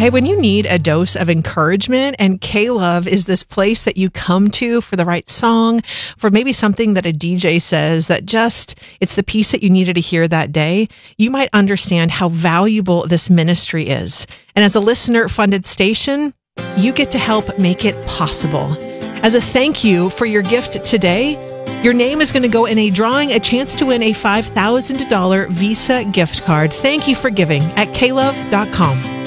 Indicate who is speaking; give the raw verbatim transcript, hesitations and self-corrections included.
Speaker 1: Hey, when you need a dose of encouragement, and K-Love is this place that you come to for the right song, for maybe something that a D J says that just, it's the piece that you needed to hear that day, you might understand how valuable this ministry is. And as a listener-funded station, you get to help make it possible. As a thank you for your gift today, your name is going to go in a drawing, a chance to win a five thousand dollars Visa gift card. Thank you for giving at K love dot com.